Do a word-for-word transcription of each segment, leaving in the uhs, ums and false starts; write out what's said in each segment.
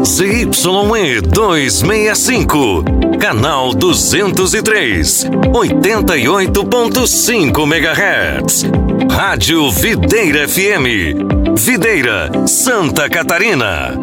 Z Y E duzentos e sessenta e cinco, canal duzentos e três, oitenta e oito ponto cinco megahertz. Rádio Videira F M, Videira, Santa Catarina.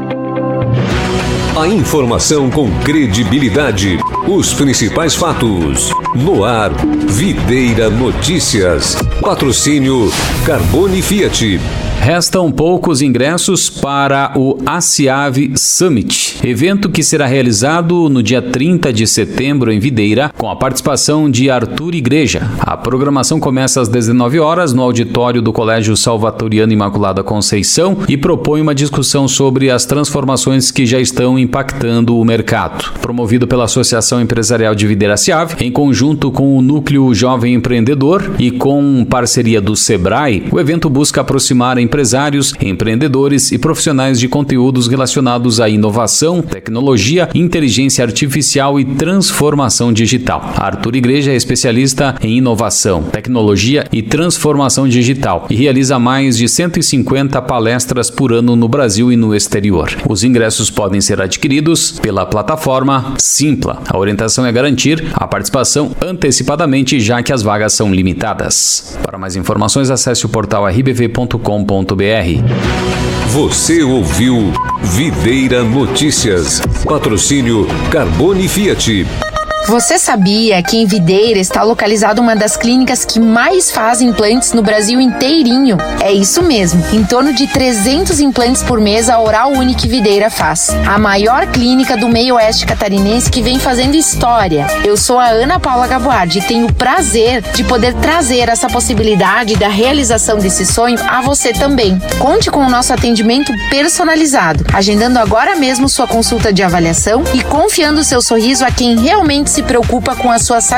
A informação com credibilidade, os principais fatos. No ar, Videira Notícias. Patrocínio Carbone Fiat. Restam poucos ingressos para o ASIAV Summit, evento que será realizado no dia trinta de setembro em Videira, com a participação de Arthur Igreja. A programação começa às dezenove horas no auditório do Colégio Salvatoriano Imaculada Conceição e propõe uma discussão sobre as transformações que já estão impactando o mercado. Promovido pela Associação Empresarial de Videira ASIAV, em conjunto com o Núcleo Jovem Empreendedor e com parceria do Sebrae, o evento busca aproximar empresários, empreendedores e profissionais de conteúdos relacionados à inovação, tecnologia, inteligência artificial e transformação digital. Arthur Igreja é especialista em inovação, tecnologia e transformação digital e realiza mais de cento e cinquenta palestras por ano no Brasil e no exterior. Os ingressos podem ser adquiridos pela plataforma Simpla. A orientação é garantir a participação antecipadamente, já que as vagas são limitadas. Para mais informações, acesse o portal r b v ponto com ponto b r. Você ouviu Videira Notícias. Patrocínio Carbone Fiat. Você sabia que em Videira está localizada uma das clínicas que mais faz implantes no Brasil inteirinho? É isso mesmo, em torno de trezentos implantes por mês a Oral Unique Videira faz. A maior clínica do meio oeste catarinense que vem fazendo história. Eu sou a Ana Paula Gaboardi e tenho o prazer de poder trazer essa possibilidade da realização desse sonho a você também. Conte com o nosso atendimento personalizado, agendando agora mesmo sua consulta de avaliação e confiando seu sorriso a quem realmente se preocupa com a sua saúde.